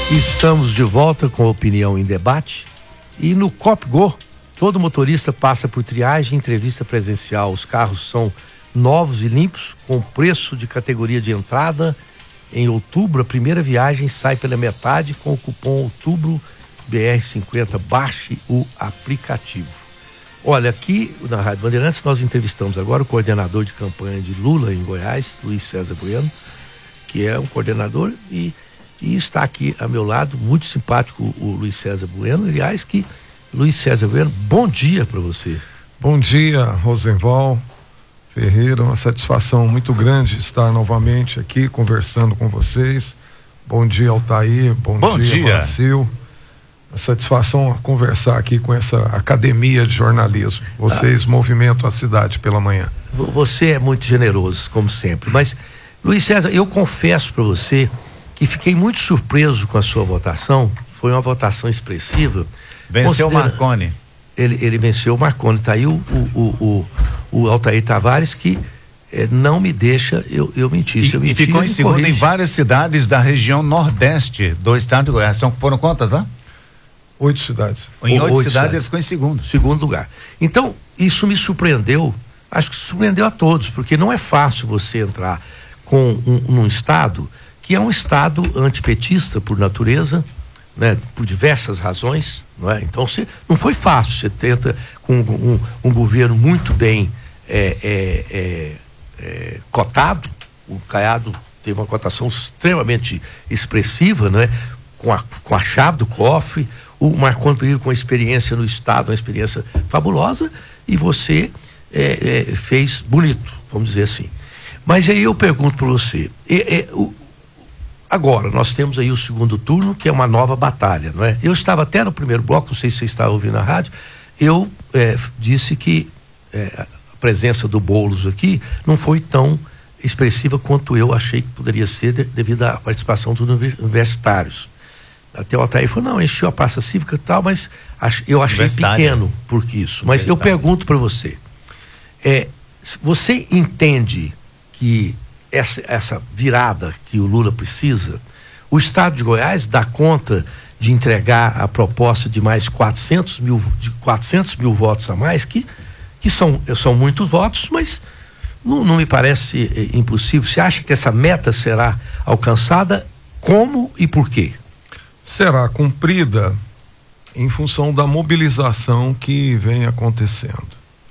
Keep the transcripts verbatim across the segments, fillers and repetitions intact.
Estamos de volta com Opinião em Debate. E no CopGo, todo motorista passa por triagem e entrevista presencial. Os carros são novos e limpos, com preço de categoria de entrada. Em outubro, a primeira viagem sai pela metade com o cupom Outubro B R cinquenta. Baixe o aplicativo. Olha, aqui na Rádio Bandeirantes nós entrevistamos agora o coordenador de campanha de Lula em Goiás, Luiz César Bueno, que é um coordenador e, e está aqui a meu lado, muito simpático o Luiz César Bueno. Aliás, que Luiz César Bueno, bom dia para você. Bom dia, Rosenval Ferreira, uma satisfação muito grande estar novamente aqui conversando com vocês. Bom dia, Altair, bom, bom dia, dia. Marcil. A satisfação a conversar aqui com essa academia de jornalismo. Vocês ah. movimentam a cidade pela manhã. Você é muito generoso, como sempre. Mas, Luiz César, eu confesso para você que fiquei muito surpreso com a sua votação. Foi uma votação expressiva. Venceu o Marconi. Ele, ele venceu o Marconi. Está aí o, o, o, o Altair Tavares, que eh, não me deixa eu, eu mentir. E, Se eu mentir, e ficou em segundo corrige. em várias cidades da região nordeste do estado de Goiás. São, foram quantas lá? Oito cidades. Em oito, oito cidades, cidades ele ficou em segundo. Segundo lugar. Então, isso me surpreendeu, acho que surpreendeu a todos, porque não é fácil você entrar com um, num estado que é um estado antipetista por natureza, né, por diversas razões, não é? Então, você, não foi fácil, você tenta com um, um, um governo muito bem é, é, é, é, cotado. O Caiado teve uma cotação extremamente expressiva, não é? Com a, com a chave do cofre. O Marconi Perillo com a experiência no estado, uma experiência fabulosa, e você é, é, fez bonito, vamos dizer assim. Mas aí eu pergunto para você, é, é, o, agora nós temos aí o segundo turno, que é uma nova batalha, não é? Eu estava até no primeiro bloco, não sei se você estava ouvindo a rádio, eu é, disse que é, a presença do Boulos aqui não foi tão expressiva quanto eu achei que poderia ser de, devido à participação dos universitários. Até o Altair falou, não, encheu a praça cívica e tal, mas ach, eu achei pequeno por que isso. Mas eu pergunto para você, é, você entende que essa, essa virada que o Lula precisa, o estado de Goiás dá conta de entregar a proposta de mais quatrocentos mil, de quatrocentos mil votos a mais, que, que são, são muitos votos, mas não, não me parece é, impossível. Você acha que essa meta será alcançada? Como e por quê? Será cumprida em função da mobilização que vem acontecendo.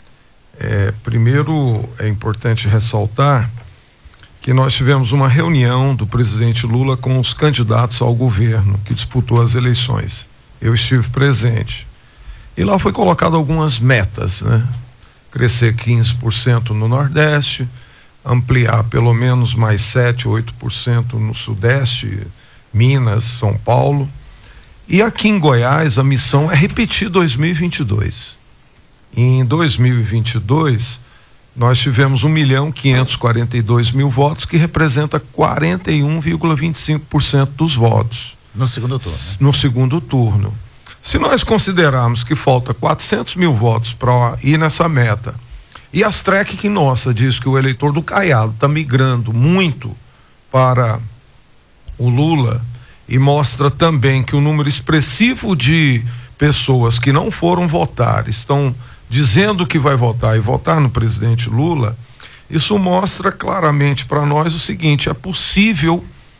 É, primeiro, é importante ressaltar que nós tivemos uma reunião do presidente Lula com os candidatos ao governo que disputou as eleições. Eu estive presente. E lá foi colocado algumas metas, né? Crescer quinze por cento no Nordeste, ampliar pelo menos mais sete, oito por cento no Sudeste, Minas, São Paulo. E aqui em Goiás a missão é repetir dois mil e vinte e dois. E em dois mil e vinte e dois nós tivemos um milhão quinhentos e quarenta e dois mil votos, que representa quarenta e um vírgula vinte e cinco por cento dos votos. No segundo turno. Né? No segundo turno. Se nós considerarmos que falta quatrocentos mil votos para ir nessa meta, e a Streck nossa diz que o eleitor do Caiado está migrando muito para o Lula, e mostra também que o número expressivo de pessoas que não foram votar, estão dizendo que vai votar e votar no presidente Lula, isso mostra claramente para nós o seguinte: é possível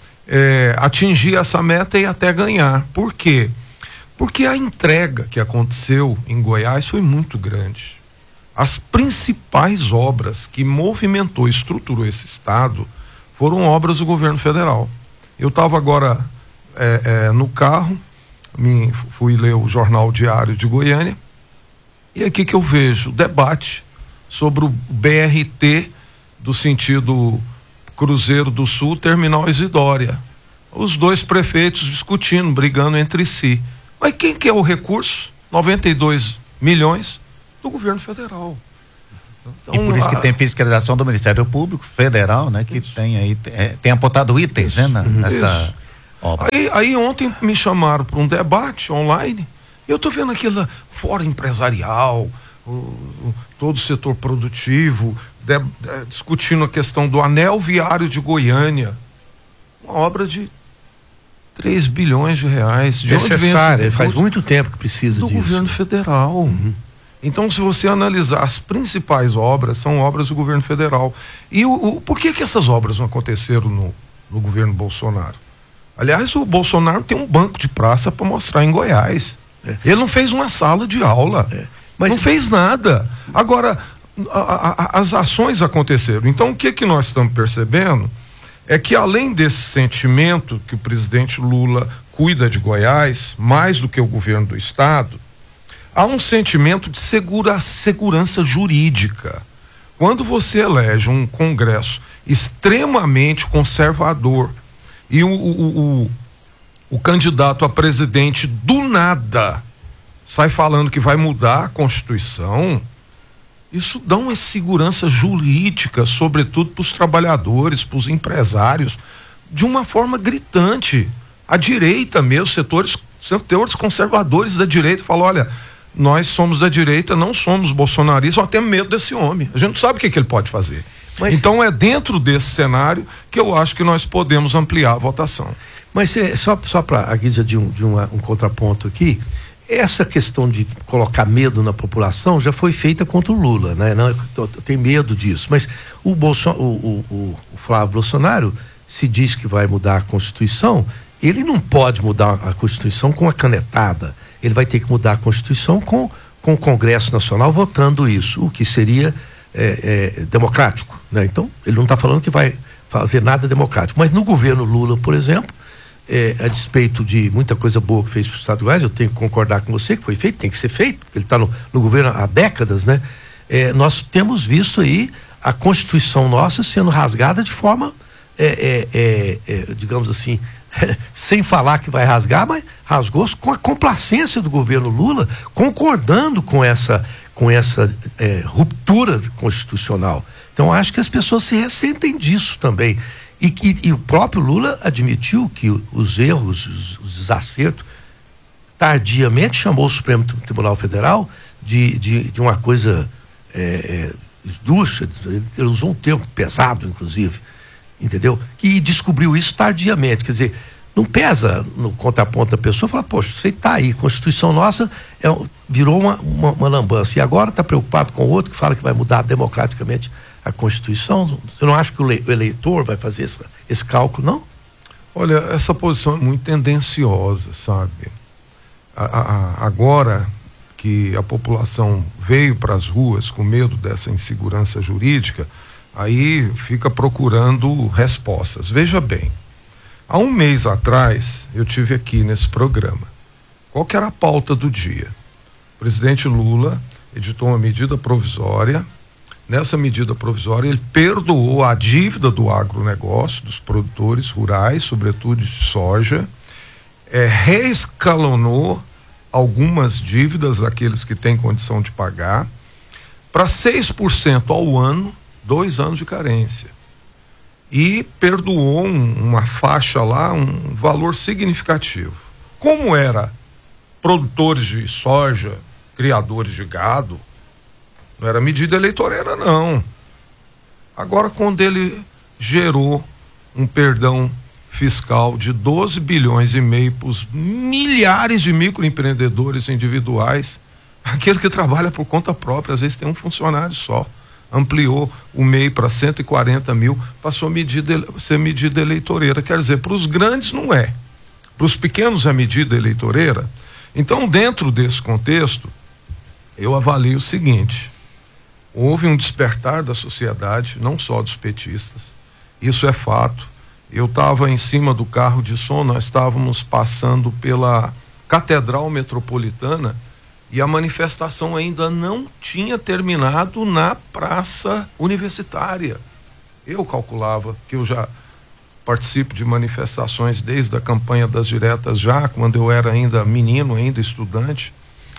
é, atingir essa meta e até ganhar. Por quê? Porque a entrega que aconteceu em Goiás foi muito grande. As principais obras que movimentou e estruturou esse estado foram obras do governo federal. Eu estava agora é, é, no carro, me, fui ler o Jornal Diário de Goiânia, e aqui que eu vejo debate sobre o B R T do sentido Cruzeiro do Sul, Terminal Isidória. Os dois prefeitos discutindo, brigando entre si. Mas quem que é o recurso? noventa e dois milhões do governo federal. Então, e por isso que a... tem fiscalização do Ministério Público Federal, né? Que isso. tem aí, é, tem apontado itens, isso. né? Na, nessa isso. obra. Aí, aí ontem me chamaram para um debate online, e eu tô vendo aquilo fora empresarial, o, o, todo o setor produtivo, de, de, discutindo a questão do anel viário de Goiânia, uma obra de três bilhões de reais. De necessário, faz muito tempo que precisa do disso. Do governo federal. Uhum. Então, se você analisar as principais obras, são obras do governo federal. E o, o, por que que essas obras não aconteceram no, no governo Bolsonaro? Aliás, o Bolsonaro tem um banco de praça para mostrar em Goiás. É. Ele não fez uma sala de aula. É. Mas... Não fez nada. Agora, a, a, as ações aconteceram. Então, o que que nós estamos percebendo é que, além desse sentimento que o presidente Lula cuida de Goiás, mais do que o governo do estado, há um sentimento de segura, segurança jurídica. Quando você elege um Congresso extremamente conservador e o, o, o, o candidato a presidente do nada sai falando que vai mudar a Constituição, isso dá uma segurança jurídica, sobretudo para os trabalhadores, para os empresários, de uma forma gritante. A direita mesmo, setores, setores conservadores da direita falam, olha, nós somos da direita, não somos bolsonaristas, nós temos medo desse homem. A gente não sabe o que, que ele pode fazer. Mas, então é dentro desse cenário que eu acho que nós podemos ampliar a votação. Mas é, só, só para a guisa de, um, de uma, um contraponto aqui, essa questão de colocar medo na população já foi feita contra o Lula, né? Não, tem medo disso. Mas o, Bolso, o, o, o Flávio Bolsonaro se diz que vai mudar a Constituição, ele não pode mudar a Constituição com a canetada. Ele vai ter que mudar a Constituição com, com o Congresso Nacional votando isso, o que seria é, é, democrático, né? Então, ele não está falando que vai fazer nada democrático. Mas no governo Lula, por exemplo, é, a despeito de muita coisa boa que fez para o Estado de Goiás, eu tenho que concordar com você que foi feito, tem que ser feito, porque ele está no, no governo há décadas, né? É, nós temos visto aí a Constituição nossa sendo rasgada de forma, é, é, é, digamos assim, sem falar que vai rasgar, mas rasgou com a complacência do governo Lula, concordando com essa, com essa é, ruptura constitucional. Então acho que as pessoas se ressentem disso também. E, e, e o próprio Lula admitiu que os erros, os, os desacertos, tardiamente chamou o Supremo Tribunal Federal de, de, de uma coisa é, é, esdrúxula, ele usou um termo pesado, inclusive, entendeu? Que descobriu isso tardiamente, quer dizer, não pesa no contraponto da pessoa, fala, poxa, você está aí, Constituição nossa é, virou uma, uma, uma lambança, e agora está preocupado com o outro que fala que vai mudar democraticamente a Constituição. Você não acha que o, le, o eleitor vai fazer esse, esse cálculo, não? Olha, essa posição é muito tendenciosa, sabe? A, a, agora que a população veio para as ruas com medo dessa insegurança jurídica, aí fica procurando respostas. Veja bem, há um mês atrás eu tive aqui nesse programa. Qual que era a pauta do dia? O presidente Lula editou uma medida provisória. Nessa medida provisória ele perdoou a dívida do agronegócio, dos produtores rurais, sobretudo de soja, é, reescalonou algumas dívidas daqueles que têm condição de pagar para seis por cento ao ano, dois anos de carência, e perdoou um, uma faixa lá, um valor significativo. Como era produtores de soja, criadores de gado, não era medida eleitoreira, não. Agora, quando ele gerou um perdão fiscal de doze bilhões e meio para os milhares de microempreendedores individuais, aquele que trabalha por conta própria, às vezes tem um funcionário só, ampliou o M E I para cento e quarenta mil, passou a medida, ser medida eleitoreira. Quer dizer, para os grandes não é, para os pequenos é medida eleitoreira. Então, dentro desse contexto, eu avalio o seguinte: houve um despertar da sociedade, não só dos petistas, isso é fato. Eu estava em cima do carro de som, nós estávamos passando pela Catedral Metropolitana e a manifestação ainda não tinha terminado na Praça Universitária. Eu calculava, que eu já participo de manifestações desde a campanha das diretas já, quando eu era ainda menino, ainda estudante,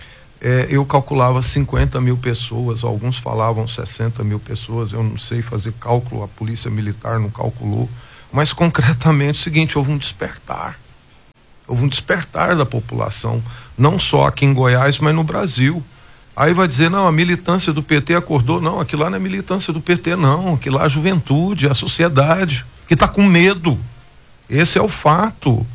é, eu calculava cinquenta mil pessoas, alguns falavam sessenta mil pessoas, eu não sei fazer cálculo, a polícia militar não calculou, mas concretamente é o seguinte: houve um despertar, houve um despertar da população, não só aqui em Goiás, mas no Brasil. Aí vai dizer, não, a militância do P T acordou. Não, aquilo lá não é militância do P T, não, aquilo lá é a juventude, a sociedade, que está com medo. Esse é o fato.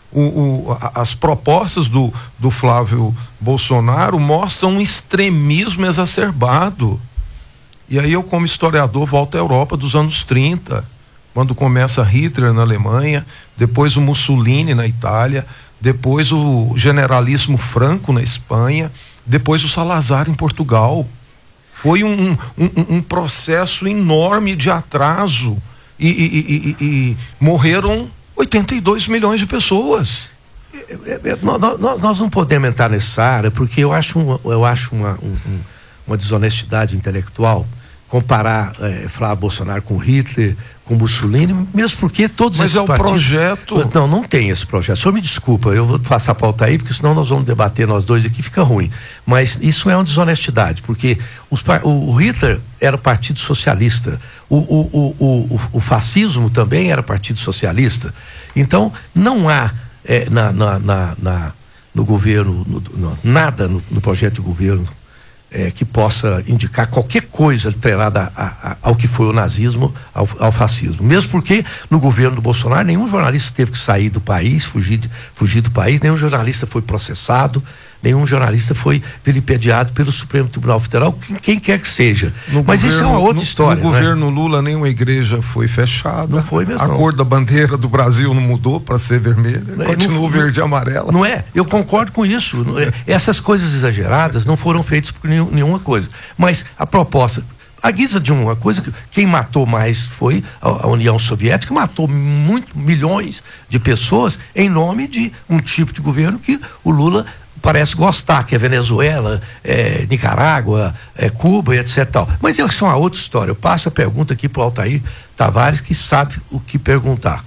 o, o, a, as propostas do, do Flávio Bolsonaro mostram um extremismo exacerbado. E aí eu, como historiador, volto à Europa dos anos trinta, quando começa Hitler na Alemanha, depois o Mussolini na Itália, depois o generalíssimo Franco na Espanha, depois o Salazar em Portugal. Foi um, um, um processo enorme de atraso e, e, e, e, e morreram oitenta e dois milhões de pessoas. É, é, nós, nós não podemos entrar nessa área, porque eu acho, uma, eu acho uma, um, uma desonestidade intelectual comparar é, Flávio Bolsonaro com Hitler, com Mussolini, mesmo porque todos Mas esses é o partidos... projeto... Não, não tem esse projeto. O senhor me desculpa, eu vou passar a pauta aí, porque senão nós vamos debater nós dois aqui, fica ruim. Mas isso é uma desonestidade, porque os, o, o Hitler era partido socialista, o, o, o, o, o fascismo também era partido socialista. Então, não há é, na, na, na, na, no governo, no, no, nada no, no projeto de governo É, que possa indicar qualquer coisa treinada a, a, ao que foi o nazismo, ao, ao fascismo. Mesmo porque no governo do Bolsonaro nenhum jornalista teve que sair do país, fugir, de, fugir do país, nenhum jornalista foi processado, nenhum jornalista foi vilipendiado pelo Supremo Tribunal Federal, quem, quem quer que seja. No Mas governo, isso é uma outra no, história. No né? governo Lula nenhuma igreja foi fechada. Não foi mesmo. A não. cor da bandeira do Brasil não mudou para ser vermelha, É, continua não, verde e amarela. Não é? Eu concordo com isso. Essas coisas exageradas não foram feitas por nenhum, nenhuma coisa. Mas a proposta, a guisa de uma coisa, quem matou mais foi a, a União Soviética, matou muito, milhões de pessoas em nome de um tipo de governo que o Lula parece gostar, que é Venezuela, é, Nicarágua, é, Cuba e etc. Tal. Mas isso é uma outra história. Eu passo a pergunta aqui para o Altair Tavares, que sabe o que perguntar.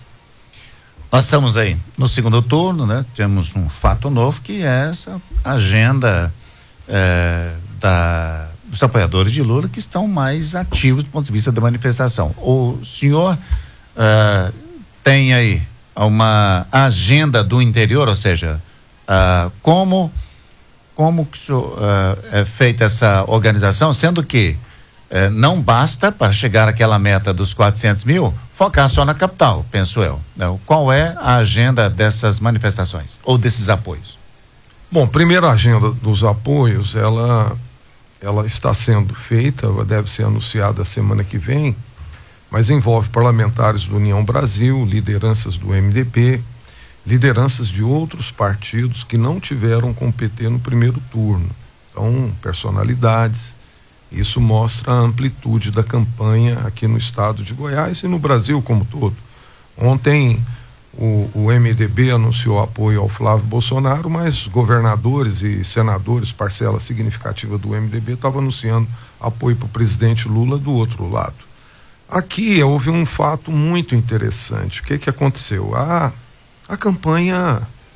Nós estamos aí no segundo turno, né? Temos um fato novo, que é essa agenda é, da, dos apoiadores de Lula, que estão mais ativos do ponto de vista da manifestação. O senhor é, tem aí uma agenda do interior, ou seja, Uh, como como que so, uh, é feita essa organização, sendo que uh, não basta para chegar àquela meta dos quatrocentos mil focar só na capital, penso eu, né? Qual é a agenda dessas manifestações ou desses apoios? Bom, primeiro a agenda dos apoios, ela ela está sendo feita, deve ser anunciada semana que vem, mas envolve parlamentares do União Brasil, lideranças do M D B, lideranças de outros partidos que não tiveram com o P T no primeiro turno. Então, personalidades. Isso mostra a amplitude da campanha aqui no estado de Goiás e no Brasil como todo. Ontem o, o M D B anunciou apoio ao Flávio Bolsonaro, mas governadores e senadores, parcela significativa do M D B, estavam anunciando apoio para o presidente Lula do outro lado. Aqui houve um fato muito interessante. O que que aconteceu? A A campanha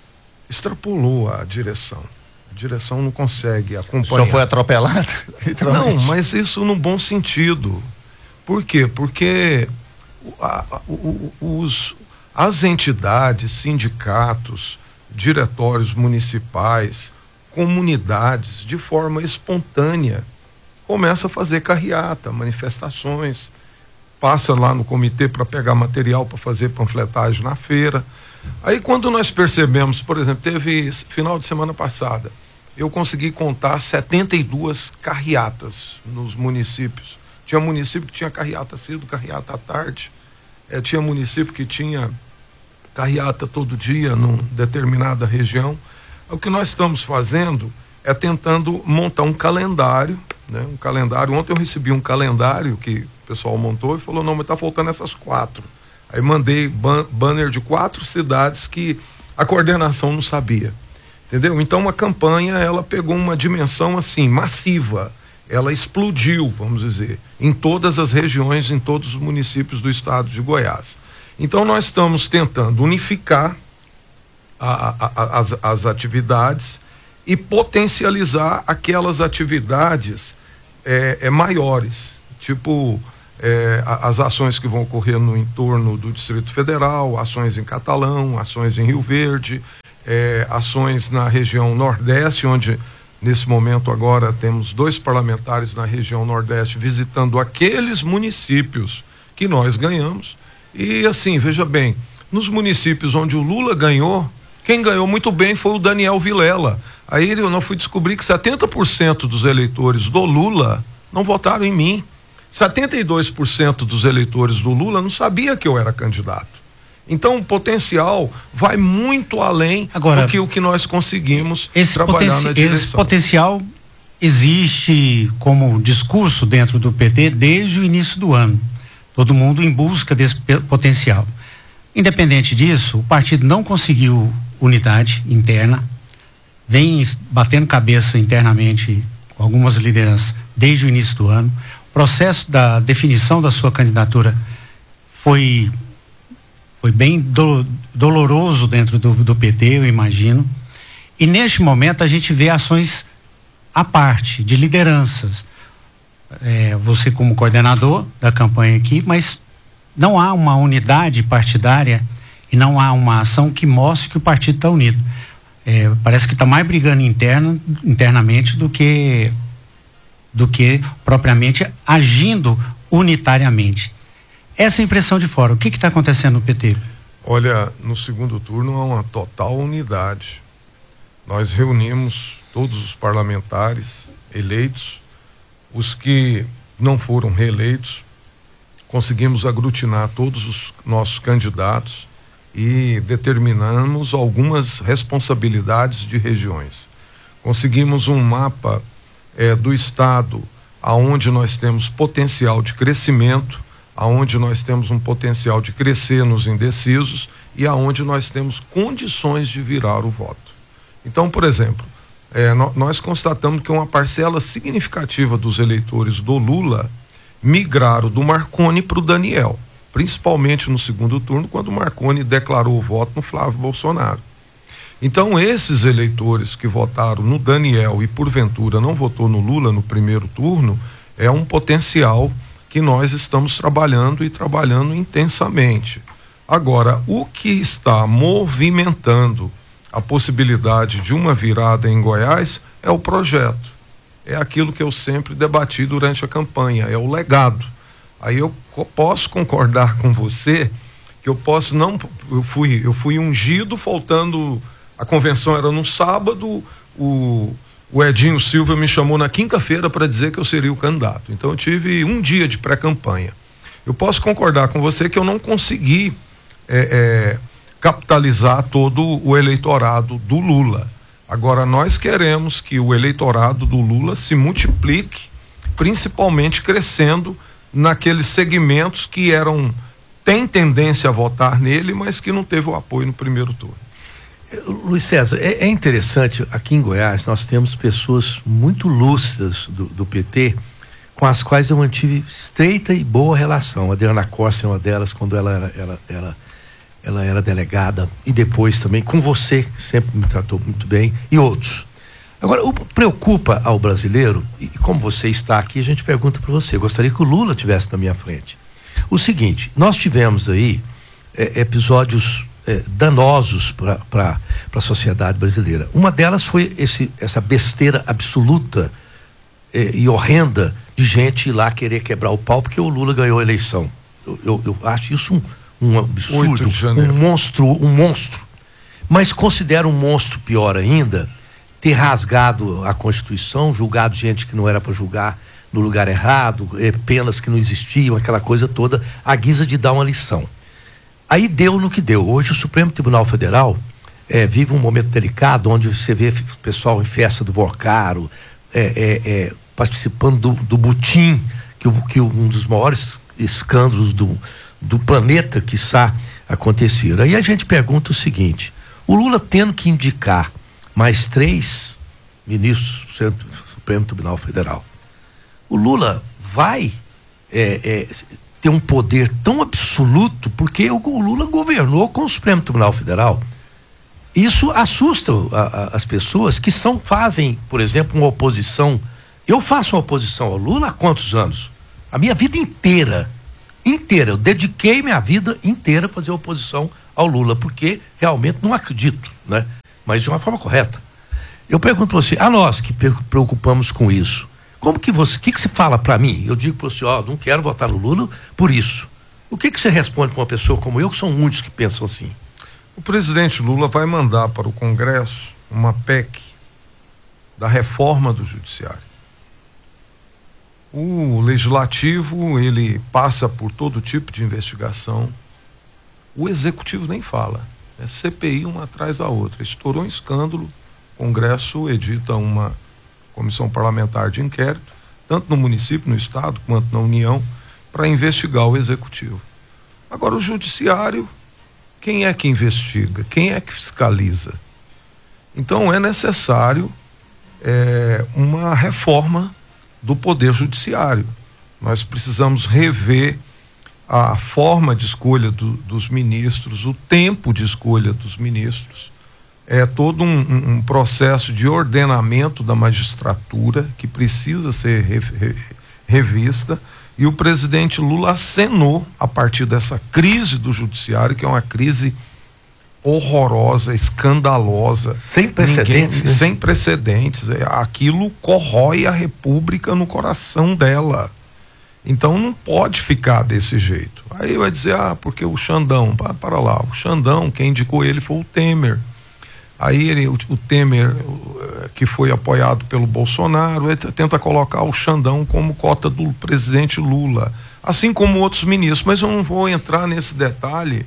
extrapolou a direção. A direção não consegue acompanhar. Só foi atropelado? Não, mas isso no bom sentido. Por quê? Porque a, a, o, os, as entidades, sindicatos, diretórios municipais, comunidades, de forma espontânea, começa a fazer carreata, manifestações, passa lá no comitê para pegar material para fazer panfletagem na feira. Aí quando nós percebemos, por exemplo, teve final de semana passada, eu consegui contar setenta e duas carreatas nos municípios. Tinha município que tinha carreata cedo, carreata à tarde, é, tinha município que tinha carreata todo dia numa determinada região. O que nós estamos fazendo é tentando montar um calendário, né? Um calendário. Ontem eu recebi um calendário que o pessoal montou e falou, não, mas está faltando essas quatro. Aí mandei ban banner de quatro cidades que a coordenação não sabia, entendeu? Então a campanha, ela pegou uma dimensão assim, massiva, ela explodiu, vamos dizer, em todas as regiões, em todos os municípios do estado de Goiás. Então nós estamos tentando unificar a, a, a, as, as atividades e potencializar aquelas atividades é, é, maiores, tipo... É, as ações que vão ocorrer no entorno do Distrito Federal, ações em Catalão, ações em Rio Verde, é, ações na região Nordeste, onde nesse momento agora temos dois parlamentares na região Nordeste visitando aqueles municípios que nós ganhamos. E assim, veja bem, nos municípios onde o Lula ganhou, Quem ganhou muito bem foi o Daniel Vilela. Aí eu não fui descobrir que setenta por cento dos eleitores do Lula não votaram em mim. setenta e dois por cento dos eleitores do Lula não sabia que eu era candidato. Então o potencial vai muito além Agora, do que o que nós conseguimos esse trabalhar na direção. Esse potencial existe como discurso dentro do P T desde o início do ano. Todo mundo em busca desse potencial. Independente disso, o partido não conseguiu unidade interna, vem batendo cabeça internamente com algumas lideranças desde o início do ano. O processo da definição da sua candidatura foi, foi bem do, doloroso dentro do, do P T, eu imagino. E neste momento a gente vê ações à parte, de lideranças. É, você como coordenador da campanha aqui, mas não há uma unidade partidária e não há uma ação que mostre que o partido está unido. É, parece que está mais brigando interno, internamente do que do que propriamente agindo unitariamente. Essa é a impressão de fora. O que está acontecendo no P T? Olha, no segundo turno há uma total unidade. Nós reunimos todos os parlamentares eleitos, os que não foram reeleitos, conseguimos aglutinar todos os nossos candidatos e determinamos algumas responsabilidades de regiões. Conseguimos um mapa eh, do estado aonde nós temos potencial de crescimento, aonde nós temos um potencial de crescer nos indecisos e aonde nós temos condições de virar o voto. Então, por exemplo, eh, no, nós constatamos que uma parcela significativa dos eleitores do Lula migraram do Marconi para o Daniel, principalmente no segundo turno, quando o Marconi declarou o voto no Flávio Bolsonaro. Então, esses eleitores que votaram no Daniel e porventura não votou no Lula no primeiro turno, é um potencial que nós estamos trabalhando e trabalhando intensamente. Agora, o que está movimentando a possibilidade de uma virada em Goiás é o projeto. É aquilo que eu sempre debati durante a campanha, é o legado. Aí eu co- posso concordar com você que eu posso não, eu fui, eu fui ungido faltando, a convenção era no sábado, o, o Edinho Silva me chamou na quinta-feira para dizer que eu seria o candidato. Então eu tive um dia de pré-campanha. Eu posso concordar com você que eu não consegui é, é, capitalizar todo o eleitorado do Lula. Agora, nós queremos que o eleitorado do Lula se multiplique, principalmente crescendo naqueles segmentos que eram, têm tendência a votar nele, mas que não teve o apoio no primeiro turno. Luiz César, é, é interessante, aqui em Goiás nós temos pessoas muito lúcidas do, do P T, com as quais eu mantive estreita e boa relação. A Adriana Costa é uma delas, quando ela era, ela, ela, ela era delegada, e depois também com você, que sempre me tratou muito bem, e outros. Agora, o preocupa ao brasileiro, e como você está aqui, a gente pergunta para você, eu gostaria que o Lula estivesse na minha frente. O seguinte, nós tivemos aí é, episódios é, danosos para a sociedade brasileira. Uma delas foi esse, essa besteira absoluta é, e horrenda de gente ir lá querer quebrar o pau porque o Lula ganhou a eleição. Eu, eu, eu acho isso um, um absurdo, um monstro, um monstro. Mas considero um monstro pior ainda ter rasgado a Constituição, julgado gente que não era para julgar no lugar errado, eh, penas que não existiam, aquela coisa toda, à guisa de dar uma lição. Aí deu no que deu. Hoje o Supremo Tribunal Federal eh, vive um momento delicado, onde você vê o pessoal em festa do Vocaro, eh, eh, eh, participando do, do butim, que, o, que um dos maiores escândalos do, do planeta que está aconteceram. Aí a gente pergunta o seguinte: o Lula tendo que indicar mais três ministros do Supremo Tribunal Federal, o Lula vai é, é, ter um poder tão absoluto porque o, o Lula governou com o Supremo Tribunal Federal. Isso assusta a, a, as pessoas que são, fazem, por exemplo, uma oposição. Eu faço uma oposição ao Lula há quantos anos? A minha vida inteira, inteira, eu dediquei minha vida inteira a fazer oposição ao Lula, porque realmente não acredito, né? Mas de uma forma correta. Eu pergunto para você, a nós que preocupamos com isso, como que você, o que que você fala para mim? Eu digo para você, ó, não quero votar no Lula por isso. O que que você responde para uma pessoa como eu, que são muitos que pensam assim? O presidente Lula vai mandar para o Congresso uma P E C da reforma do Judiciário. O Legislativo, ele passa por todo tipo de investigação. O Executivo nem fala. É C P I uma atrás da outra. Estourou um escândalo, o Congresso edita uma comissão parlamentar de inquérito, tanto no município, no estado, quanto na União, para investigar o Executivo. Agora, o Judiciário, quem é que investiga? Quem é que fiscaliza? Então, é necessário é, uma reforma do Poder Judiciário. Nós precisamos rever a forma de escolha do, dos ministros, o tempo de escolha dos ministros. É todo um, um, um processo de ordenamento da magistratura que precisa ser re, re, revista, e o presidente Lula acenou a partir dessa crise do Judiciário, que é uma crise horrorosa, escandalosa. Sem precedentes. Ninguém, né? Sem precedentes. É, aquilo corrói a República no coração dela. Então não pode ficar desse jeito. Aí vai dizer, ah, porque o Xandão, para, para lá, o Xandão, quem indicou ele foi o Temer. Aí ele, o, o Temer, o, que foi apoiado pelo Bolsonaro, ele tenta colocar o Xandão como cota do presidente Lula, assim como outros ministros, mas eu não vou entrar nesse detalhe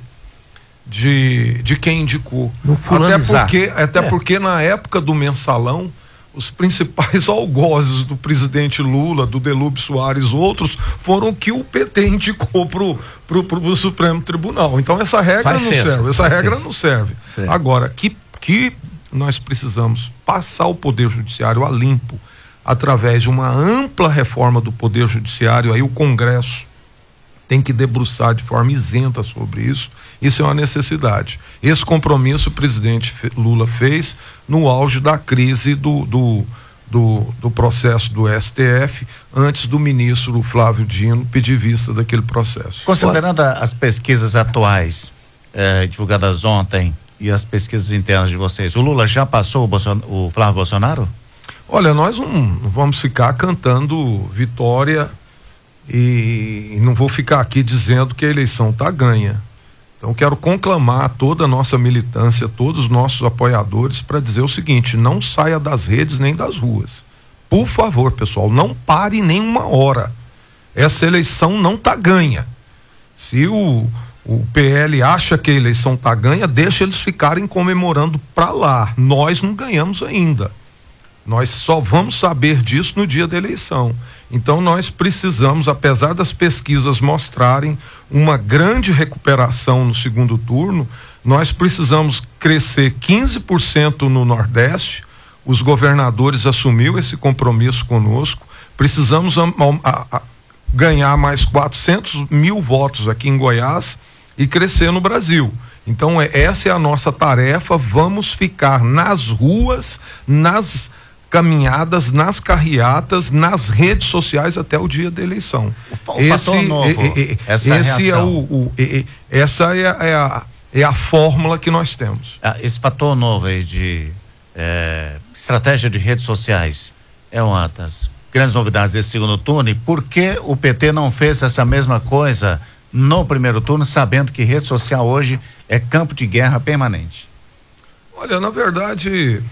de, de quem indicou. Até porque, até é. porque na época do mensalão, os principais algozes do presidente Lula, do Delúbio Soares, outros, foram que o P T indicou pro, pro, pro Supremo Tribunal. Então essa regra Faz não senso. serve, essa Faz regra senso. não serve. Certo. Agora, que, que nós precisamos passar o Poder Judiciário a limpo, através de uma ampla reforma do Poder Judiciário, aí o Congresso tem que debruçar de forma isenta sobre isso. Isso é uma necessidade. Esse compromisso o presidente Lula fez no auge da crise do, do, do, do processo do S T F, antes do ministro Flávio Dino pedir vista daquele processo. Considerando as pesquisas atuais, eh, divulgadas ontem, e as pesquisas internas de vocês, o Lula já passou o, Bolson, o Flávio Bolsonaro? Olha, nós não, não vamos ficar cantando vitória e não vou ficar aqui dizendo que a eleição está ganha. Então quero conclamar toda a nossa militância, todos os nossos apoiadores, para dizer o seguinte: não saia das redes nem das ruas. Por favor, pessoal, não pare nem uma hora. Essa eleição não está ganha. Se o, o P L acha que a eleição está ganha, deixa eles ficarem comemorando para lá. Nós não ganhamos ainda. Nós só vamos saber disso no dia da eleição. Então nós precisamos, apesar das pesquisas mostrarem uma grande recuperação no segundo turno, nós precisamos crescer quinze por cento no Nordeste. Os governadores assumiram esse compromisso conosco. Precisamos a, a, a, ganhar mais quatrocentos mil votos aqui em Goiás e crescer no Brasil. Então é, essa é a nossa tarefa. Vamos ficar nas ruas, nas caminhadas, nas carreatas, nas redes sociais até o dia da eleição. O, o esse novo, é, é, essa esse é o, o é, essa é a, é, a, é a fórmula que nós temos. Ah, esse fator novo aí de é, estratégia de redes sociais é uma das grandes novidades desse segundo turno. E por que o P T não fez essa mesma coisa no primeiro turno, sabendo que rede social hoje é campo de guerra permanente? Olha, na verdade,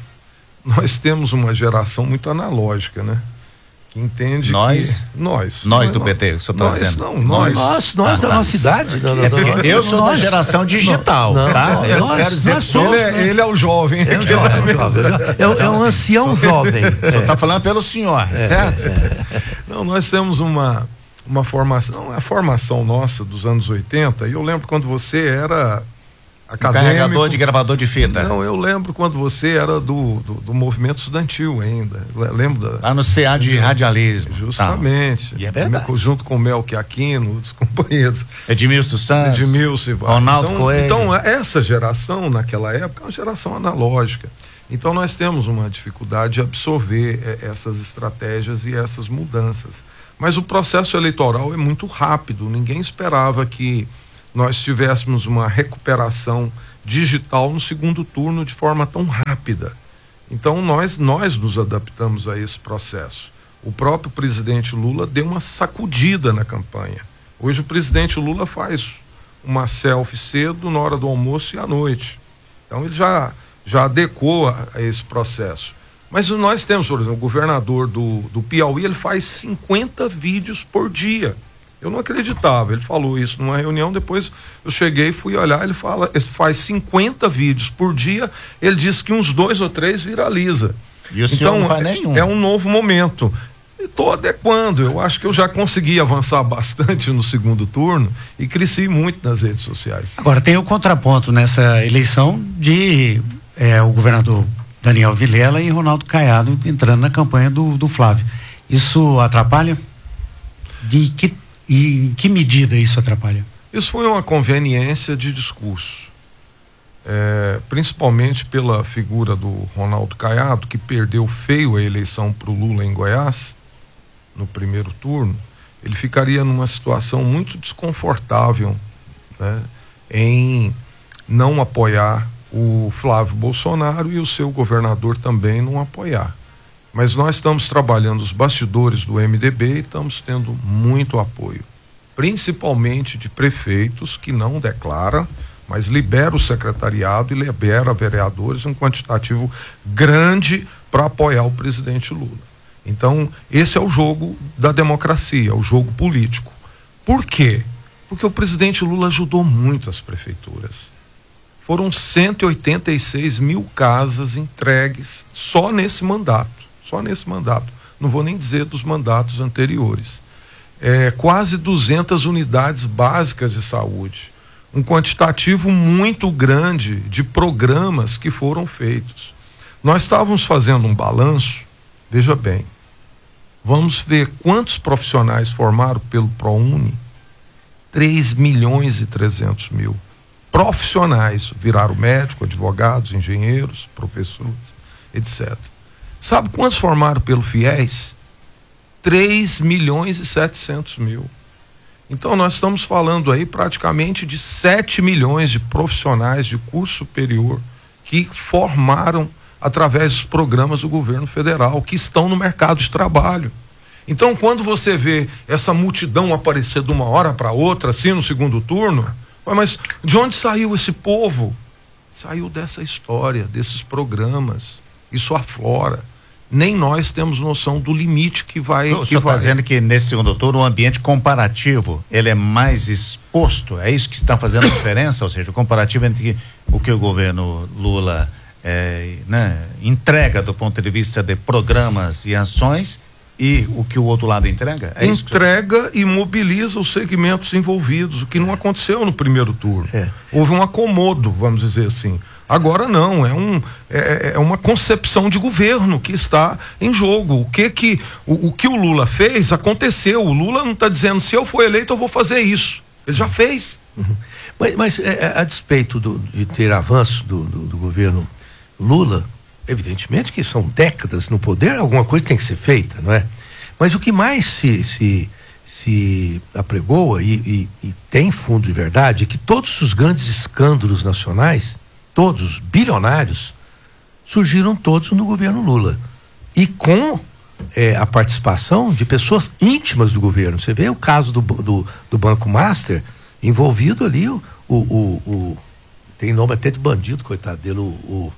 nós temos uma geração muito analógica, né? Que entende nós? que... Nós. Nós do P T, o senhor está dizendo? Não, nós. Nós, nós ah, da nossa idade. Não, não, é não, eu sou nós, da geração digital, não, tá? Não, eu nós, quero dizer nós somos, ele, é, ele é o jovem. É, o jovem, é, o jovem, é, é um ancião jovem. O senhor está falando pelo senhor, é, certo? É. Não, nós temos uma, uma formação, a formação nossa dos anos oitenta, e eu lembro quando você era... acadêmico. Carregador de gravador de fita. Não, eu lembro quando você era do, do, do movimento estudantil ainda. Lembro da... Lá no C A de radialismo. Justamente. Tá. E é verdade. Junto com o Melqui Aquino, outros companheiros. Edmilson Santos. Edmilson e Ronaldo então, Coelho. Então, essa geração, naquela época, é uma geração analógica. Então, nós temos uma dificuldade de absorver eh, essas estratégias e essas mudanças. Mas o processo eleitoral é muito rápido. Ninguém esperava que nós tivéssemos uma recuperação digital no segundo turno de forma tão rápida. Então nós, nós nos adaptamos a esse processo. O próprio presidente Lula deu uma sacudida na campanha. Hoje o presidente Lula faz uma selfie cedo, na hora do almoço e à noite. Então ele já, já adequou a, a esse processo. Mas nós temos, por exemplo, o governador do, do Piauí, ele faz cinquenta vídeos por dia. Eu não acreditava, ele falou isso numa reunião, depois eu cheguei e fui olhar, ele fala, ele faz cinquenta vídeos por dia, ele disse que uns dois ou três viraliza. E o senhor então, não faz nenhum. É um novo momento. Estou adequando, eu acho que eu já consegui avançar bastante no segundo turno e cresci muito nas redes sociais. Agora tem o contraponto nessa eleição de é, o governador Daniel Vilela e Ronaldo Caiado entrando na campanha do, do Flávio. Isso atrapalha? De que, e em que medida isso atrapalha? Isso foi uma conveniência de discurso. É, principalmente pela figura do Ronaldo Caiado, que perdeu feio a eleição para o Lula em Goiás, no primeiro turno, ele ficaria numa situação muito desconfortável, né, em não apoiar o Flávio Bolsonaro e o seu governador também não apoiar. Mas nós estamos trabalhando os bastidores do M D B e estamos tendo muito apoio, principalmente de prefeitos que não declaram, mas libera o secretariado e libera vereadores um quantitativo grande para apoiar o presidente Lula. Então, esse é o jogo da democracia, o jogo político. Por quê? Porque o presidente Lula ajudou muito as prefeituras. Foram cento e oitenta e seis mil casas entregues só nesse mandato, só nesse mandato. Não vou nem dizer dos mandatos anteriores. É, quase duzentas unidades básicas de saúde. Um quantitativo muito grande de programas que foram feitos. Nós estávamos fazendo um balanço, veja bem, vamos ver quantos profissionais formaram pelo ProUni, três milhões e trezentos mil. Profissionais, viraram médico, advogados, engenheiros, professores, etcétera. Sabe quantos formaram pelo FIES? três milhões e setecentos mil. Então nós estamos falando aí praticamente de sete milhões de profissionais de curso superior que formaram através dos programas do governo federal, que estão no mercado de trabalho. Então quando você vê essa multidão aparecer de uma hora para outra, assim no segundo turno, mas de onde saiu esse povo? Saiu dessa história, desses programas. Isso aflora. Nem nós temos noção do limite que vai... O senhor está dizendo que nesse segundo turno o ambiente comparativo, ele é mais exposto, é isso que está fazendo a diferença? Ou seja, o comparativo entre o que o governo Lula é, né, entrega do ponto de vista de programas e ações e o que o outro lado entrega? É entrega e mobiliza os segmentos envolvidos, o que não aconteceu no primeiro turno. É. Houve um acomodo, vamos dizer assim. Agora não, é, um, é, é uma concepção de governo que está em jogo. O que, que, o, o que o Lula fez aconteceu. O Lula não está dizendo, se eu for eleito eu vou fazer isso. Ele já fez. Uhum. Mas, mas é, a despeito do, de ter avanço do, do, do governo Lula, evidentemente que são décadas no poder, alguma coisa tem que ser feita, não é? Mas o que mais se, se, se apregoa e, e, e tem fundo de verdade é que todos os grandes escândalos nacionais, todos bilionários, surgiram todos no governo Lula. E com é, a participação de pessoas íntimas do governo. Você vê o caso do, do, do Banco Master, envolvido ali o, o, o, o tem nome até de bandido, coitado dele, o, o,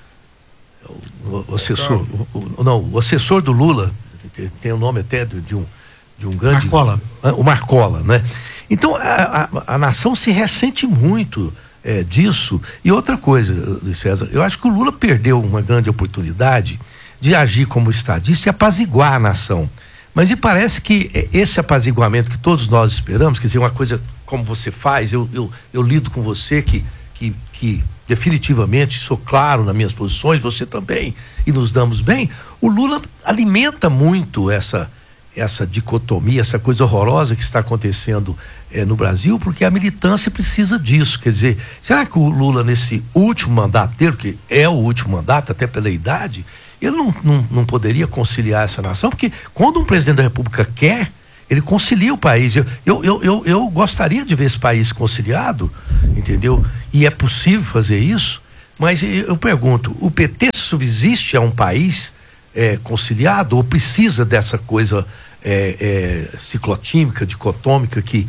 o, o assessor, o, o, não, o assessor do Lula, tem, tem o nome até de, de um de um grande... Marcola. O Marcola, né? Então a, a, a nação se ressente muito É, disso. E outra coisa, Luiz César, eu acho que o Lula perdeu uma grande oportunidade de agir como estadista e apaziguar a nação. Mas me parece que esse apaziguamento que todos nós esperamos, quer dizer, uma coisa como você faz, eu, eu, eu lido com você que, que, que definitivamente sou claro nas minhas posições, você também, e nos damos bem, o Lula alimenta muito essa essa dicotomia, essa coisa horrorosa que está acontecendo eh, no Brasil, porque a militância precisa disso. Quer dizer, será que o Lula, nesse último mandato dele, que é o último mandato, até pela idade, ele não, não, não poderia conciliar essa nação? Porque quando um presidente da República quer, ele concilia o país. Eu, eu, eu, eu, eu gostaria de ver esse país conciliado, entendeu? E é possível fazer isso, mas eu, eu pergunto, o P T subsiste a um país é, conciliado ou precisa dessa coisa é, é, ciclotímica, dicotômica que,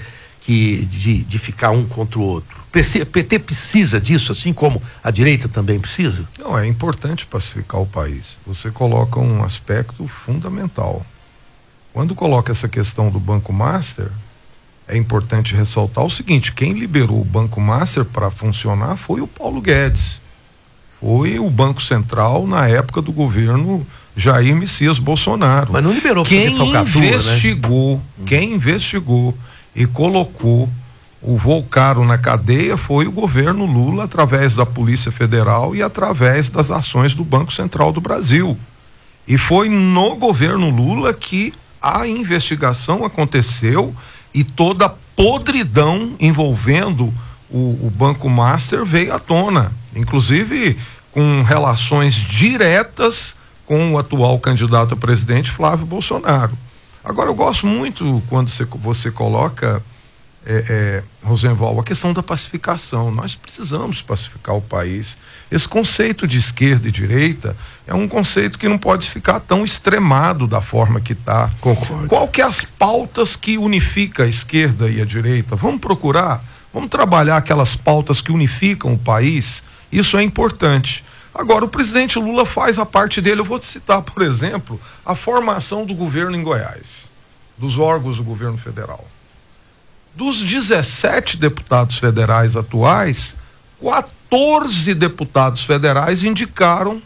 que de, de ficar um contra o outro. O P T precisa disso, assim como a direita também precisa? Não, é importante pacificar o país. Você coloca um aspecto fundamental. Quando coloca essa questão do Banco Master, é importante ressaltar o seguinte: quem liberou o Banco Master para funcionar foi o Paulo Guedes. Foi o Banco Central na época do governo Jair Messias Bolsonaro. Mas não liberou para quem falcatrua, investigou, né? Quem investigou e colocou o Volcaro na cadeia foi o governo Lula, através da Polícia Federal e através das ações do Banco Central do Brasil. E foi no governo Lula que a investigação aconteceu e toda a podridão envolvendo o, o Banco Master veio à tona, inclusive com relações diretas com o atual candidato a presidente Flávio Bolsonaro. Agora, eu gosto muito quando você, você coloca, é, é, Rosenval, a questão da pacificação. Nós precisamos pacificar o país. Esse conceito de esquerda e direita é um conceito que não pode ficar tão extremado da forma que está. Concordo. Qual que é as pautas que unifica a esquerda e a direita? Vamos procurar, vamos trabalhar aquelas pautas que unificam o país. Isso é importante. Agora, o presidente Lula faz a parte dele. Eu vou te citar, por exemplo, a formação do governo em Goiás, dos órgãos do governo federal. Dos dezessete deputados federais atuais, quatorze deputados federais indicaram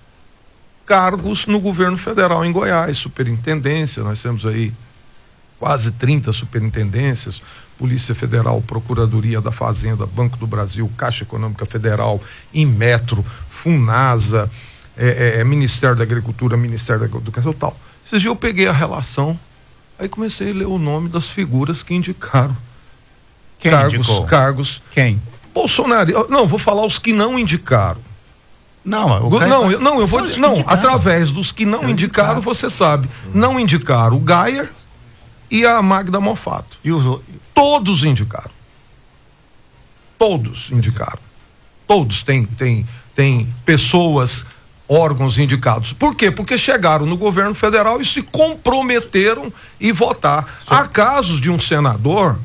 cargos no governo federal em Goiás, superintendência. Nós temos aí quase trinta superintendências, Polícia Federal, Procuradoria da Fazenda, Banco do Brasil, Caixa Econômica Federal, Inmetro, Funasa, é, é, Ministério da Agricultura, Ministério da Educação e tal. Esses dias eu peguei a relação, aí comecei a ler o nome das figuras que indicaram. Quem cargos, indicou? Cargos. Quem? Bolsonaro. Não, vou falar os que não indicaram. Não, o Go, cara não, tá... eu, não, eu vou São os que não, indicaram. através dos que não Eu indicaram, indicaram. você sabe. Hum. Não indicaram o Geyer e a Magda Mofato. E os... Todos indicaram. Todos indicaram. Todos têm, têm, têm pessoas, órgãos indicados. Por quê? Porque chegaram no governo federal e se comprometeram em votar. Sim. Há casos de um senador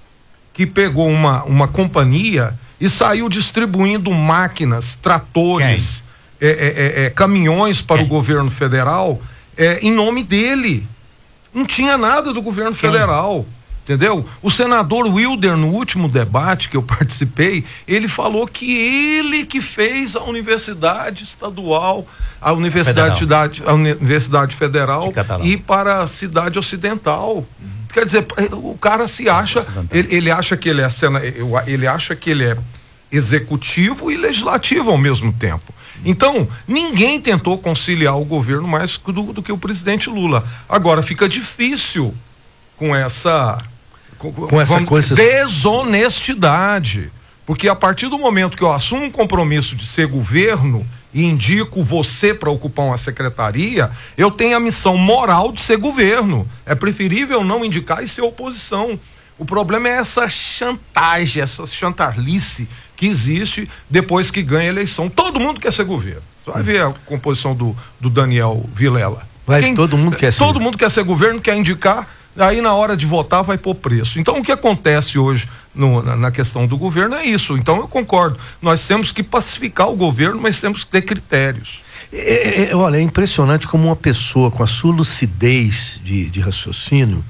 que pegou uma, uma companhia e saiu distribuindo máquinas, tratores, é, é, é, é, caminhões para Quem? o governo federal é, em nome dele. Não tinha nada do governo Quem? federal. Entendeu? O senador Wilder, no último debate que eu participei, ele falou que ele que fez a Universidade Estadual, a Universidade, cidade, a Universidade Federal ir para a cidade ocidental. Uhum. Quer dizer, o cara se acha, ele, ele acha que ele é ele acha que ele é executivo e legislativo ao mesmo tempo. Então, ninguém tentou conciliar o governo mais do, do que o presidente Lula. Agora, fica difícil com essa com, com essa vamos, coisa desonestidade, porque a partir do momento que eu assumo um compromisso de ser governo e indico você para ocupar uma secretaria, eu tenho a missão moral de ser governo. É preferível não indicar e ser oposição. O problema é essa chantagem, essa chantarlice que existe depois que ganha a eleição. Todo mundo quer ser governo. Você vai ver a composição do, do Daniel Vilela. Mas Quem, todo mundo quer ser. Todo mundo quer ser governo, quer indicar, aí na hora de votar vai pôr preço. Então o que acontece hoje no, na, na questão do governo é isso. Então eu concordo. Nós temos que pacificar o governo, mas temos que ter critérios. É, é, olha, é impressionante como uma pessoa com a sua lucidez de, de raciocínio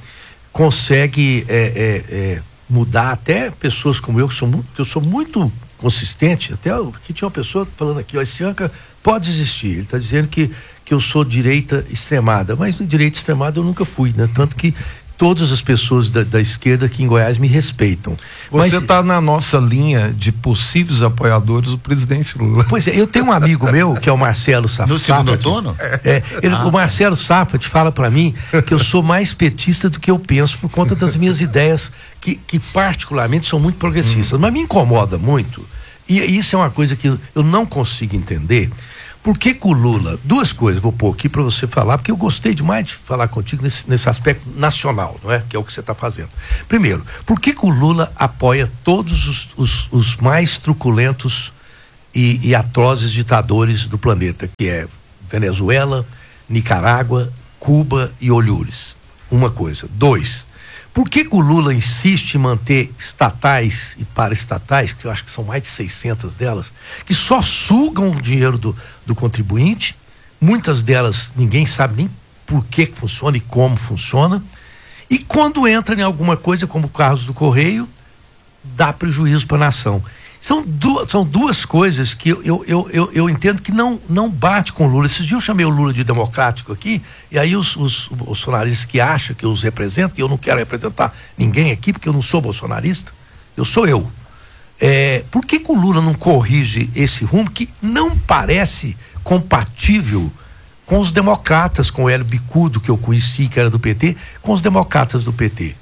consegue é, é, é, mudar até pessoas como eu, que, sou, que eu sou muito consistente. Até que tinha uma pessoa falando aqui, ó, esse Anca pode existir. Ele está dizendo que, que eu sou direita extremada, mas de direita extremada eu nunca fui, né? Tanto que todas as pessoas da, da esquerda aqui em Goiás me respeitam. Você está na nossa linha de possíveis apoiadores do presidente Lula. Pois é, eu tenho um amigo meu, que é o Marcelo Safat. No segundo turno? É, ele, ah. O Marcelo Safat fala para mim que eu sou mais petista do que eu penso por conta das minhas ideias, que, que particularmente são muito progressistas. Hum. Mas me incomoda muito, e isso é uma coisa que eu não consigo entender. Por que que o Lula, duas coisas vou pôr aqui para você falar, porque eu gostei demais de falar contigo nesse, nesse aspecto nacional, não é? Que é o que você está fazendo. Primeiro, por que que o Lula apoia todos os, os, os mais truculentos e, e atrozes ditadores do planeta, que é Venezuela, Nicarágua, Cuba e Olhures? Uma coisa. Dois, Por que que o Lula insiste em manter estatais e paraestatais, que eu acho que são mais de seiscentas delas, que só sugam o dinheiro do, do contribuinte? Muitas delas ninguém sabe nem por que que funciona e como funciona. E quando entra em alguma coisa, como o caso do Correio, dá prejuízo para a nação. São duas, são duas coisas que eu, eu, eu, eu, eu entendo que não, não bate com o Lula. Esses dias eu chamei o Lula de democrático aqui, e aí os, os, os bolsonaristas que acham que eu os represento, e eu não quero representar ninguém aqui, porque eu não sou bolsonarista, eu sou eu. É, por que que o Lula não corrige esse rumo que não parece compatível com os democratas, com o Hélio Bicudo, que eu conheci, que era do P T, com os democratas do P T?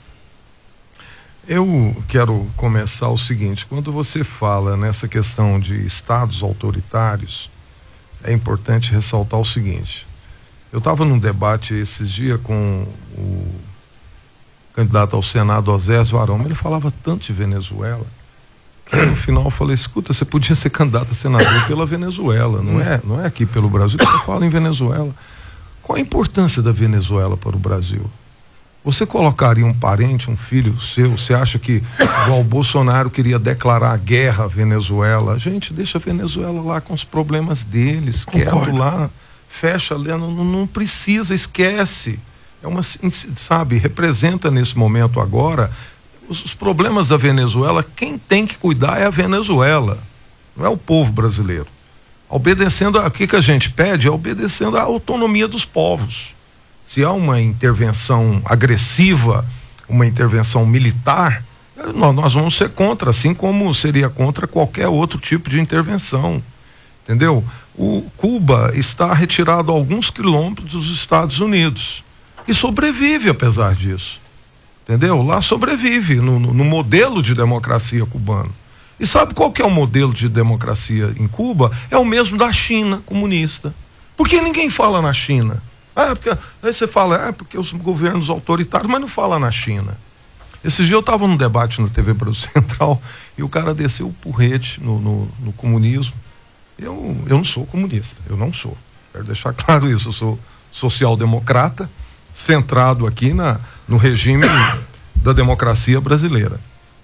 Eu quero começar o seguinte: quando você fala nessa questão de estados autoritários, é importante ressaltar o seguinte. Eu estava num debate esses dias com o candidato ao Senado, Osésio Arão, ele falava tanto de Venezuela, que no final eu falei: escuta, você podia ser candidato a senador pela Venezuela, não é, não é aqui pelo Brasil que você fala em Venezuela. Qual a importância da Venezuela para o Brasil? Você colocaria um parente, um filho seu, você acha que igual o Bolsonaro queria declarar guerra à Venezuela? Gente, deixa a Venezuela lá com os problemas deles, quieto lá, fecha ali, não, não precisa, esquece. É uma, sabe, representa nesse momento agora os, os problemas da Venezuela. Quem tem que cuidar é a Venezuela, não é o povo brasileiro. Obedecendo a, o que que a gente pede? É obedecendo à autonomia dos povos. Se há uma intervenção agressiva, uma intervenção militar, nós, nós vamos ser contra, assim como seria contra qualquer outro tipo de intervenção, entendeu? O Cuba está retirado a alguns quilômetros dos Estados Unidos e sobrevive apesar disso, entendeu? Lá sobrevive no, no, no modelo de democracia cubano. E sabe qual que é o modelo de democracia em Cuba? É o mesmo da China comunista. Por que ninguém fala na China? Ah, porque, aí você fala, é porque os governos autoritários, mas não fala na China. Esses dias eu estava num debate na T V Brasil Central e o cara desceu o porrete no, no, no comunismo. Eu, eu não sou comunista, eu não sou. Quero deixar claro isso, eu sou social-democrata, centrado aqui na, no regime da democracia brasileira.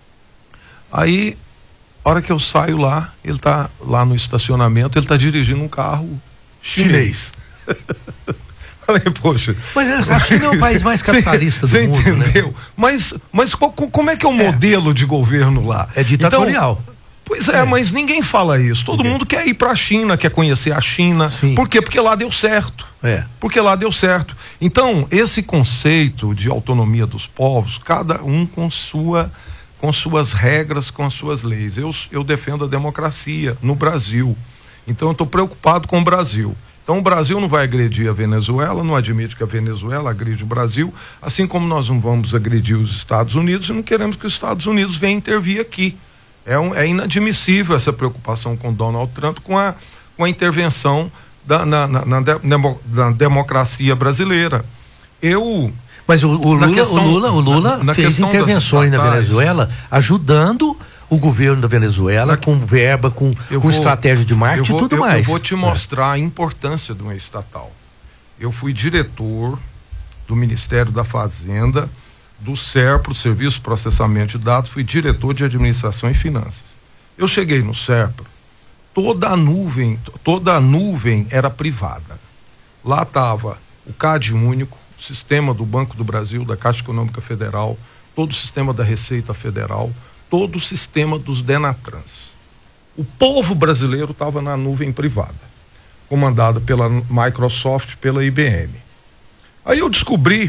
Aí, a hora que eu saio lá, ele está lá no estacionamento, ele está dirigindo um carro chinês. Falei, poxa. Mas a China é o país mais capitalista cê, do cê mundo, entendeu? né? Mas, mas qual, como é que é o modelo é. de governo lá? É ditatorial. Então, pois é, é, mas ninguém fala isso. Todo mundo quer ir para a China, quer conhecer a China. Sim. Por quê? Porque lá deu certo. É. Porque lá deu certo. Então, esse conceito de autonomia dos povos, cada um com sua, com suas regras, com as suas leis. Eu, eu defendo a democracia no Brasil. Então, eu estou preocupado com o Brasil. Então o Brasil não vai agredir a Venezuela, não admite que a Venezuela agride o Brasil, assim como nós não vamos agredir os Estados Unidos e não queremos que os Estados Unidos venham intervir aqui. É, um, é inadmissível essa preocupação com Donald Trump, com a, com a intervenção da, na, na, na, de, na democracia brasileira. Eu... Mas o, o, Lula, questão, o Lula, o Lula na, na fez intervenções na Venezuela, ajudando o governo da Venezuela na, com verba, com, com vou, estratégia de marketing vou, e tudo eu, mais. Eu vou te mostrar é. a importância de uma estatal. Eu fui diretor do Ministério da Fazenda, do SERPRO, Serviço de Processamento de Dados, fui diretor de Administração e Finanças. Eu cheguei no SERPRO, toda a nuvem, toda a nuvem era privada. Lá estava o C A D único, o sistema do Banco do Brasil, da Caixa Econômica Federal, todo o sistema da Receita Federal, todo o sistema dos Denatrans. O povo brasileiro estava na nuvem privada, comandada pela Microsoft, pela I B M. Aí eu descobri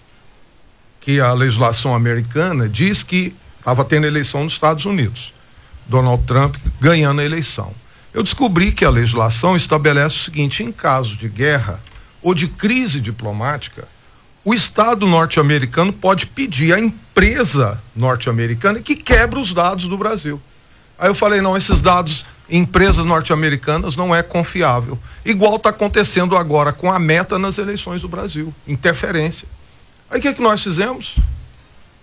que a legislação americana diz que estava tendo eleição nos Estados Unidos. Donald Trump ganhando a eleição. Eu descobri que a legislação estabelece o seguinte: em caso de guerra ou de crise diplomática, o Estado norte-americano pode pedir à empresa norte-americana que quebre os dados do Brasil. Aí eu falei, não, esses dados em empresas norte-americanas não é confiável. Igual está acontecendo agora com a Meta nas eleições do Brasil. Interferência. Aí o que, que nós fizemos?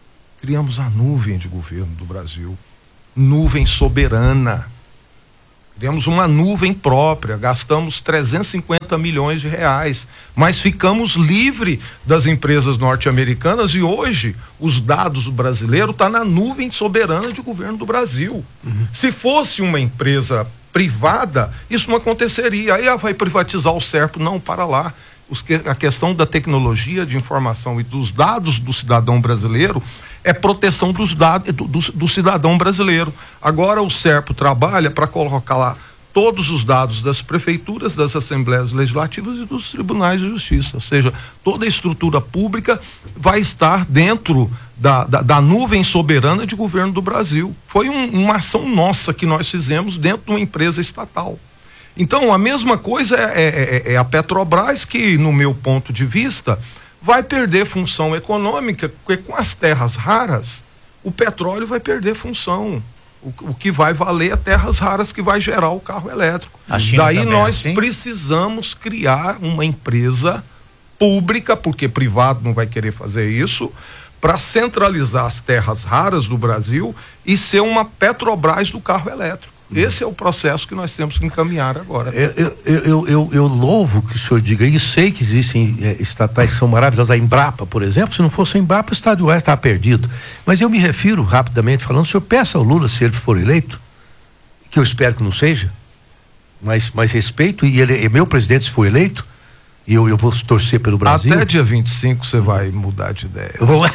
Criamos a nuvem de governo do Brasil. Nuvem soberana. Temos uma nuvem própria, gastamos trezentos e cinquenta milhões de reais, mas ficamos livres das empresas norte-americanas e hoje os dados do brasileiro estão tá na nuvem soberana de governo do Brasil. Uhum. Se fosse uma empresa privada, isso não aconteceria. Aí ah, vai privatizar o Serpo, não, para lá. Os que, a questão da tecnologia de informação e dos dados do cidadão brasileiro é proteção dos dados do, do, do cidadão brasileiro. Agora o Serpo trabalha para colocar lá todos os dados das prefeituras, das assembleias legislativas e dos tribunais de justiça, ou seja, toda a estrutura pública vai estar dentro da, da, da nuvem soberana de governo do Brasil. Foi um, uma ação nossa que nós fizemos dentro de uma empresa estatal. Então a mesma coisa é, é, é a Petrobras, que no meu ponto de vista vai perder função econômica, porque com as terras raras, o petróleo vai perder função. O, o que vai valer é terras raras que vai gerar o carro elétrico. Daí nós assim? precisamos criar uma empresa pública, porque privado não vai querer fazer isso, para centralizar as terras raras do Brasil e ser uma Petrobras do carro elétrico. Esse é o processo que nós temos que encaminhar agora. Eu, eu, eu, eu, eu louvo que o senhor diga isso, sei que existem é, estatais que são maravilhosas, a Embrapa, por exemplo, se não fosse a Embrapa, o Estado do Oeste estava perdido. Mas eu me refiro, rapidamente falando, o senhor peça ao Lula, se ele for eleito, que eu espero que não seja, mas, mas respeito, e ele é meu presidente se for eleito, e eu, eu vou torcer pelo Brasil. Até dia vinte e cinco você vai mudar de ideia. Eu vou...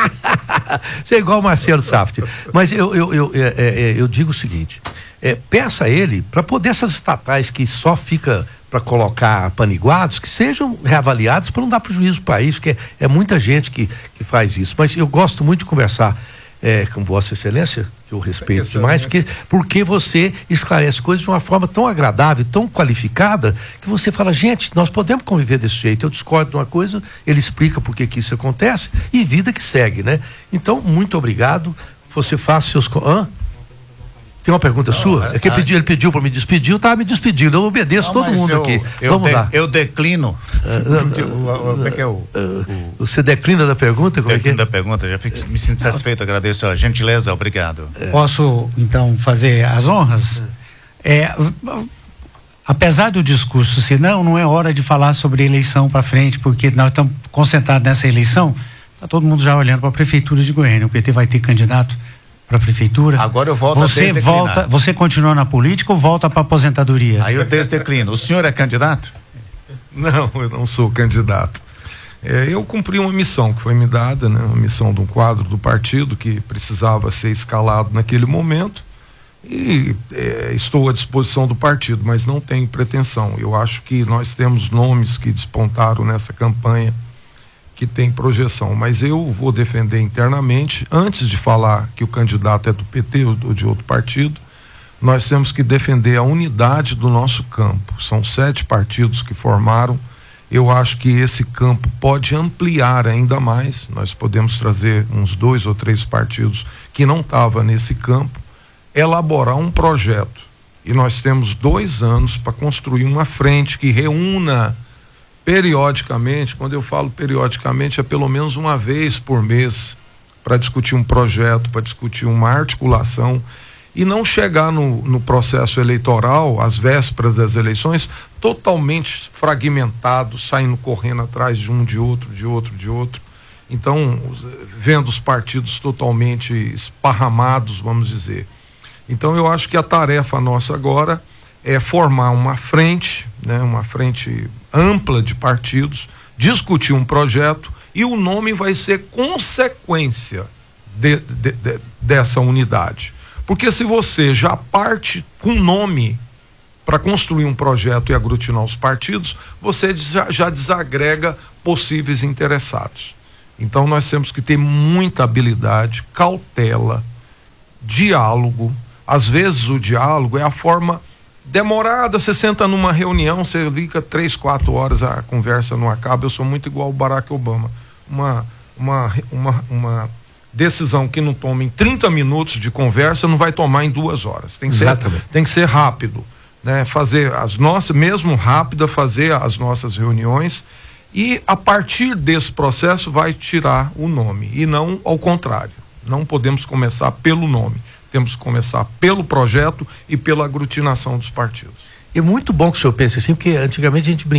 Você é igual o Marcelo Saft. Mas eu, eu, eu, é, é, eu digo o seguinte, é, peça a ele para poder essas estatais que só fica para colocar paniguados, que sejam reavaliados para não dar prejuízo para o país, porque é, é muita gente que, que faz isso. Mas eu gosto muito de conversar é, com Vossa Excelência, que eu respeito demais, porque, porque você esclarece coisas de uma forma tão agradável, tão qualificada, que você fala, gente, nós podemos conviver desse jeito. Eu discordo de uma coisa, ele explica por que que isso acontece e vida que segue, né? Então, muito obrigado. Você faça seus... Hã? Tem uma pergunta não, sua? É que ele pediu, ele pediu para me despedir, eu estava me despedindo, eu obedeço não, todo mundo eu, aqui. Eu Vamos de, lá. Eu declino. Como é que é o, Você declina da pergunta? Como declino é que é? da pergunta, já fico, me sinto satisfeito, agradeço a gentileza, obrigado. É. Posso, então, fazer as honras? É. É, apesar do discurso, se não, não é hora de falar sobre eleição para frente, porque nós estamos concentrados nessa eleição, está todo mundo já olhando para a Prefeitura de Goiânia, o P T vai ter candidato para a prefeitura. Agora eu volto você a volta, você continua na política ou volta para a aposentadoria? Aí eu desdeclino. O senhor é candidato? Não, eu não sou candidato. É, eu cumpri uma missão que foi me dada, né? Uma missão de um quadro do partido que precisava ser escalado naquele momento e é, estou à disposição do partido, mas não tenho pretensão. Eu acho que nós temos nomes que despontaram nessa campanha que tem projeção, mas eu vou defender internamente, antes de falar que o candidato é do P T ou de outro partido, nós temos que defender a unidade do nosso campo. São sete partidos que formaram, eu acho que esse campo pode ampliar ainda mais, nós podemos trazer uns dois ou três partidos que não estavam nesse campo, elaborar um projeto, e nós temos dois anos para construir uma frente que reúna periodicamente, quando eu falo periodicamente, é pelo menos uma vez por mês, para discutir um projeto, para discutir uma articulação e não chegar no, no processo eleitoral, às vésperas das eleições, totalmente fragmentado, saindo correndo atrás de um, de outro, de outro, de outro. Então, vendo os partidos totalmente esparramados, vamos dizer. Então, eu acho que a tarefa nossa agora é formar uma frente, né, uma frente ampla de partidos, discutir um projeto e o nome vai ser consequência de, de, de, dessa unidade. Porque se você já parte com nome para construir um projeto e aglutinar os partidos, você já, já desagrega possíveis interessados. Então nós temos que ter muita habilidade, cautela, diálogo. Às vezes o diálogo é a forma demorada, você senta numa reunião, você fica três, quatro horas, a conversa não acaba. Eu sou muito igual ao Barack Obama. Uma, uma, uma, uma decisão que não toma em trinta minutos de conversa, não vai tomar em duas horas. Tem que ser, tem que ser rápido, né? Fazer as nossas, mesmo rápida, fazer as nossas reuniões e a partir desse processo vai tirar o nome e não ao contrário. Não podemos começar pelo nome. temos que começar pelo projeto e pela aglutinação dos partidos. É muito bom que o senhor pense assim, porque antigamente a gente brincava